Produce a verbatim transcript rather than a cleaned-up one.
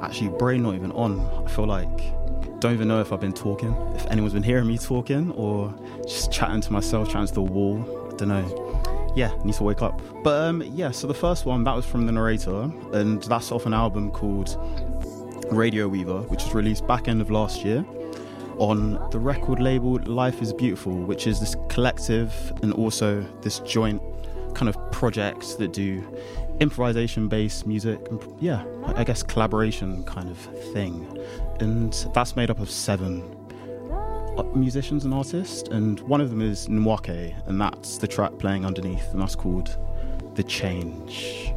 actually brain not even on. I feel like, don't even know if I've been talking, if anyone's been hearing me talking or just chatting to myself, chatting to the wall. I don't know. Yeah, need to wake up. But um, yeah, so the first one, that was from The Narrator, and that's off an album called Radio Weaver, which was released back end of last year on the record label Life is Beautiful, which is this collective and also this joint kind of project that do improvisation-based music, yeah, I guess collaboration kind of thing. And that's made up of seven musicians and artists, and one of them is Nwake, and that's the track playing underneath, and that's called The Change.